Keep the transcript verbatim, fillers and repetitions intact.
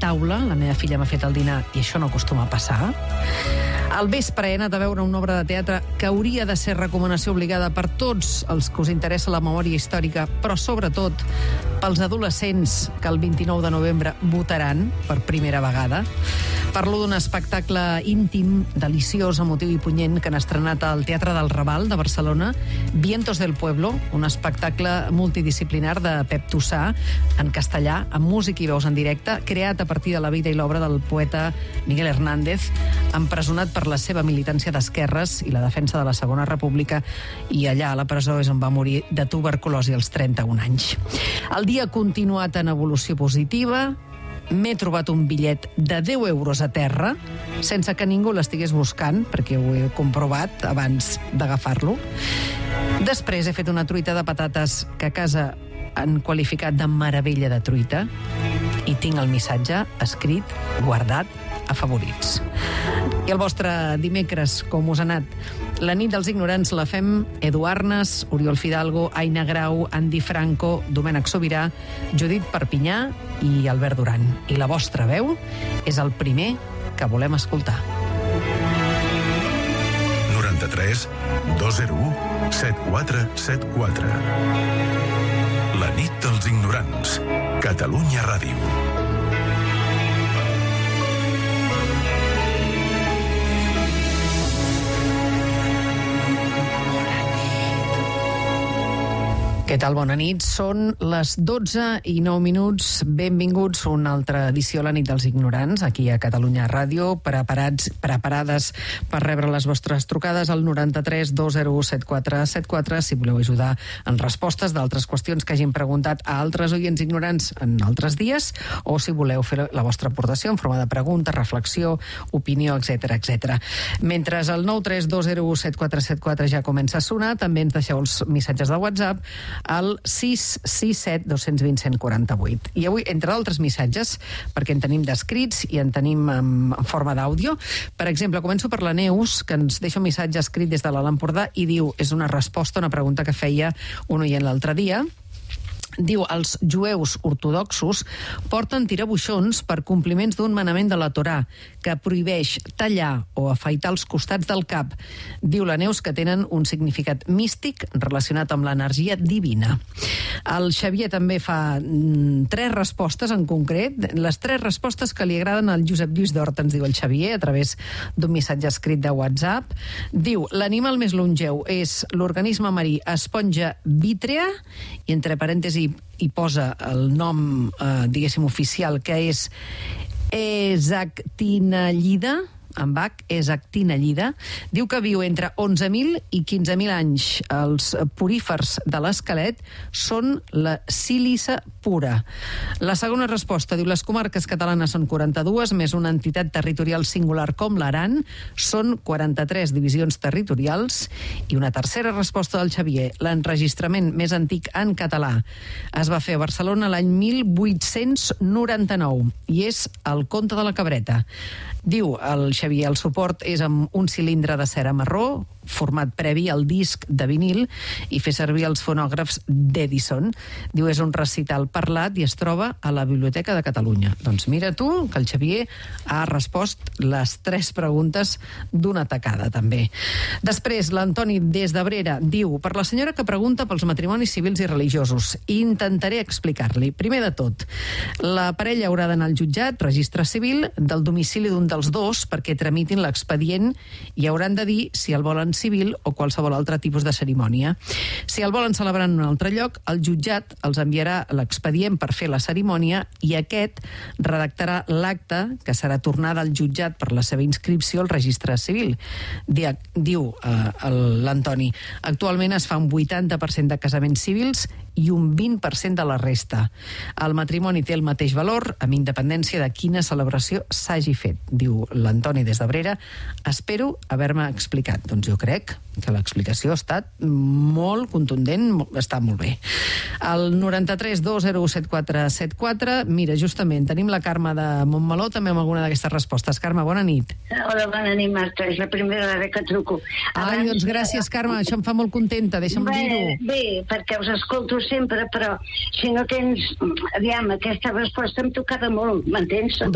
taula. La meva filla m'ha fet el dinar i això no acostuma a passar. Al vespre he anat a veure una obra de teatre que hauria de ser recomanació obligada per tots els que us interessa la memòria històrica, però sobretot pels adolescents que el vint-i-nou de novembre votaran per primera vegada. Parlo d'un espectacle íntim, deliciós, emotiu i punyent que han estrenat al Teatre del Raval de Barcelona, Vientos del Pueblo, un espectacle multidisciplinar de Pep Tossà, en castellà, amb música i veus en directe, creat a partir de la vida i l'obra del poeta Miguel Hernández, empresonat per la seva militància d'esquerres i la defensa de la Segona República, i allà a la presó és on va morir de tuberculosi als trenta-un anys. El dia ha continuat en evolució positiva. M'he trobat un bitllet de deu euros a terra, sense que ningú l'estigués buscant, perquè ho he comprovat abans d'agafar-lo. Després he fet una truita de patates que a casa han qualificat de meravella de truita, i tinc el missatge escrit, guardat, a favorits. I el vostre dimecres, com us ha anat? La nit dels ignorants la fem Edu Arnes, Oriol Fidalgo, Aina Grau, Andy Franco, Domènec Sobirà, Judit Perpinyà i Albert Duran. I la vostra veu és el primer que volem escoltar. noranta-tres dos zero u set quatre set quatre. La nit dels ignorants. Catalunya Ràdio. Què tal? Bona nit. Són les dotze i nou minuts. Benvinguts a una altra edició a la nit dels ignorants, aquí a Catalunya Ràdio, preparats, preparades per rebre les vostres trucades al noranta-tres dos zero u set quatre set quatre, si voleu ajudar en respostes d'altres qüestions que hagin preguntat a altres oients ignorants en altres dies, o si voleu fer la vostra aportació en forma de pregunta, reflexió, opinió, etcètera, etcètera. Mentre el nou tres dos zero u set quatre set quatre ja comença a sonar, també ens deixeu els missatges de WhatsApp al sis sis set dos dos zero un quatre vuit. I avui, entre d'altres missatges, perquè en tenim d'escrits i en tenim en, en forma d'àudio, per exemple, començo per la Neus, que ens deixa un missatge escrit des de l'Alt Empordà i diu, és una resposta a una pregunta que feia un oient l'altre dia. Diu, els jueus ortodoxos porten tirabuixons per compliments d'un manament de la Torà que prohibeix tallar o afaitar els costats del cap. Diu la Neus que tenen un significat místic relacionat amb l'energia divina. El Xavier també fa mm, tres respostes en concret, les tres respostes que li agraden al Josep Lluís d'Hort, ens diu el Xavier, a través d'un missatge escrit de WhatsApp. Diu, l'animal més longeu és l'organisme marí esponja vítrea, i entre parèntesis i posa el nom, eh, diguéssim, oficial, que és Esactinellida, amb H, Esactinellida. Diu que viu entre onze mil i quinze mil anys. Els porífers de l'esquelet són la sílice pura. La segona resposta diu, les comarques catalanes són quaranta-dues, més una entitat territorial singular com l'Aran, són quaranta-tres divisions territorials. I una tercera resposta del Xavier, l'enregistrament més antic en català es va fer a Barcelona l'any mil vuit-cents noranta-nou i és el Conte de la Cabreta. Diu el Xavier, el suport és amb un cilindre de cera marró, format previ al disc de vinil, i fer servir els fonògrafs d'Edison. Diu, és un recital parlat i es troba a la Biblioteca de Catalunya. Doncs mira tu, que el Xavier ha respost les tres preguntes d'una tacada, també. Després, l'Antoni des d'Abrera diu, per la senyora que pregunta pels matrimonis civils i religiosos, intentaré explicar-li. Primer de tot, la parella haurà d'anar al jutjat, registre civil, del domicili d'un dels dos perquè tramitin l'expedient i hauran de dir si el volen civil o qualsevol altre tipus de cerimònia. Si el volen celebrar en un altre lloc, el jutjat els enviarà l'expedient per fer la cerimònia i aquest redactarà l'acte que serà tornada al jutjat per la seva inscripció al registre civil. Diu eh, l'Antoni, actualment es fa un vuitanta per cent de casaments civils i un vint per cent de la resta. El matrimoni té el mateix valor, amb independència de quina celebració s'hagi fet, diu l'Antoni des d'Abrera. Espero haver-me explicat. Doncs jo crec que l'explicació ha estat molt contundent, està molt bé. El noranta-tres dos zero u set quatre set quatre, mira, justament, tenim la Carme de Montmeló també amb alguna d'aquestes respostes. Carme, bona nit. Hola, bona nit, Marta, és la primera vegada que truco. Ai, doncs gràcies, Carme, això em fa molt contenta, deixa'm dir-ho. Bé, perquè us escolto sempre, però si no tens, aviam, aquesta resposta em tocava molt, m'entens?